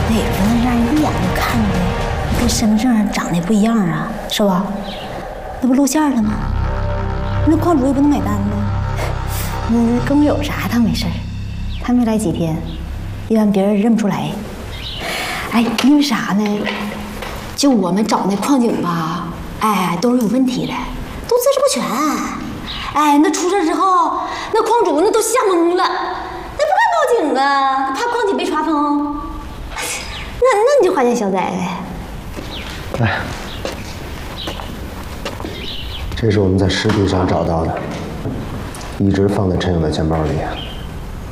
哪个能让人一眼就看出来跟身份证上长得不一样啊？是吧？那不露馅了吗？那矿主也不能买单呢。跟我有啥他没事儿，他没来几天，一般别人认不出来。哎，因为啥呢？就我们找那矿井吧，哎，都是有问题的，都资质不全。哎，那出事之后，那矿主那都吓懵了，那不敢报警啊，怕矿井被查封。那你就花见小崽呗。 哎，这是我们在尸体上找到的，一直放在陈勇的钱包里。